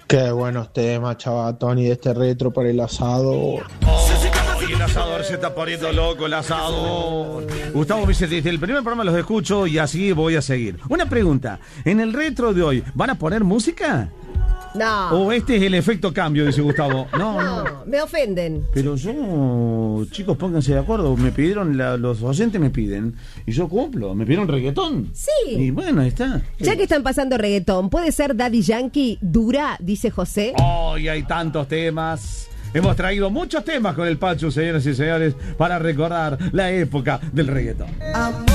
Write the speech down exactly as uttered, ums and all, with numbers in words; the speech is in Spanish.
Qué buenos temas, chaval, Tony, de este retro para el asado. Oh, y el asador se está poniendo loco, el asador. Gustavo me dice, desde el primer programa los escucho y así voy a seguir. Una pregunta, ¿en el retro de hoy van a poner música? No. ¿O este es el efecto cambio, dice Gustavo? No, No, no. me ofenden. Pero yo, chicos, pónganse de acuerdo. Me pidieron, la- los oyentes me piden. Y yo cumplo. Me pidieron reggaetón. Sí. Y bueno, ahí está. Ya que están pasando reggaetón, ¿puede ser Daddy Yankee dura? Dice José. Hoy hay tantos temas. Hemos traído muchos temas con el Pachu, señoras y señores, para recordar la época del reggaetón.